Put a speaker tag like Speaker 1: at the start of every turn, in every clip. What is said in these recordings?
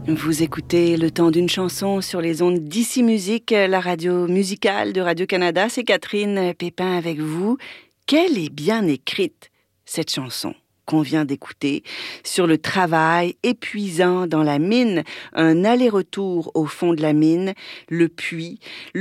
Speaker 1: Vous écoutez Le Temps d'une chanson sur les ondes d'Ici Musique, la radio musicale de Radio-Canada. C'est Catherine Pépin avec vous. Quelle est bien écrite cette chanson qu'on vient d'écouter, sur le travail épuisant dans la mine, un aller-retour au fond de la mine, le puits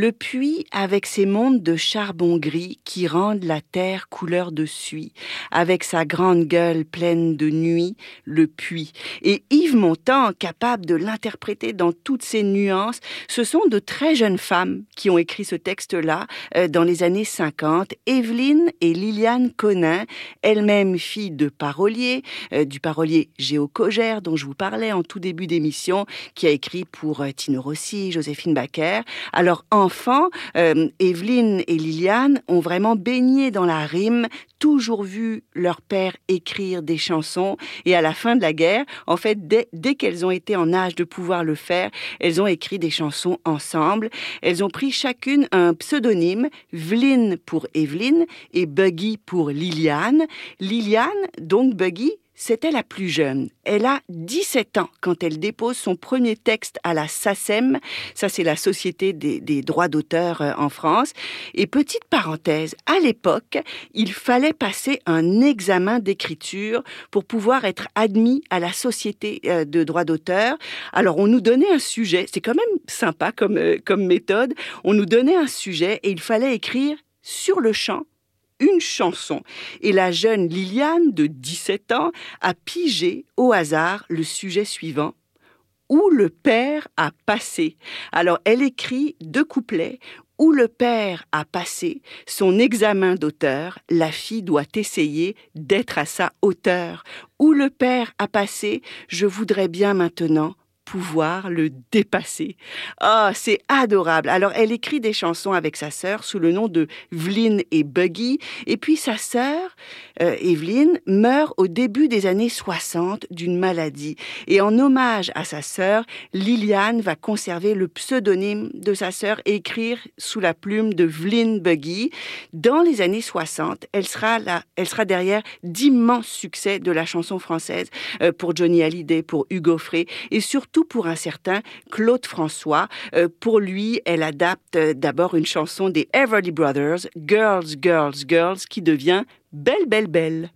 Speaker 1: avec ses mondes de charbon gris qui rendent la terre couleur de suie, avec sa grande gueule pleine de nuit, le puits. Et Yves Montand, capable de l'interpréter dans toutes ses nuances, ce sont de très jeunes femmes qui ont écrit ce texte-là dans les années 50, Evelyne et Liliane Conin, elle-même fille de du parolier Géo Cogère, dont je vous parlais en tout début d'émission, qui a écrit pour Tino Rossi, Joséphine Baker. Alors, enfants, Evelyne et Liliane ont vraiment baigné dans la rime, toujours vu leur père écrire des chansons. Et à la fin de la guerre, en fait, dès qu'elles ont été en âge de pouvoir le faire, elles ont écrit des chansons ensemble. Elles ont pris chacune un pseudonyme, Vline pour Evelyne et Buggy pour Liliane. Liliane, donc Buggy, c'était la plus jeune. Elle a 17 ans quand elle dépose son premier texte à la SACEM. Ça, c'est la Société des droits d'auteur en France. Et petite parenthèse, à l'époque, il fallait passer un examen d'écriture pour pouvoir être admis à la Société de droits d'auteur. Alors, on nous donnait un sujet. C'est quand même sympa comme méthode. On nous donnait un sujet et il fallait écrire sur le champ une chanson. Et la jeune Liliane, de 17 ans, a pigé au hasard le sujet suivant. Où le père a passé. Alors, elle écrit 2 couplets. Où le père a passé son examen d'auteur, la fille doit essayer d'être à sa hauteur. Où le père a passé, je voudrais bien maintenant pouvoir le dépasser. Ah, c'est adorable. Alors, elle écrit des chansons avec sa sœur sous le nom de Vline et Buggy. Et puis, sa sœur, Evelyne, meurt au début des années 60 d'une maladie. Et en hommage à sa sœur, Liliane va conserver le pseudonyme de sa sœur et écrire sous la plume de Vline Buggy. Dans les années 60, elle sera derrière d'immenses succès de la chanson française pour Johnny Hallyday, pour Hugo Frey et surtout pour un certain Claude François. Pour lui, elle adapte d'abord une chanson des Everly Brothers, Girls, Girls, Girls, qui devient Belle, Belle, Belle.